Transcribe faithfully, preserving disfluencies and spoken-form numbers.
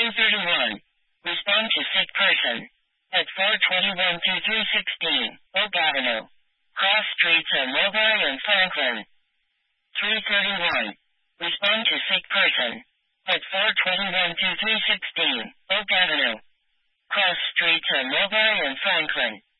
three thirty-one. Respond to sick person. At four twenty-one to three sixteen, Oak Avenue. Cross streets at Mulberry and Franklin. three thirty-one. Respond to sick person. At four twenty-one to three sixteen, Oak Avenue. Cross streets at Mulberry and Franklin.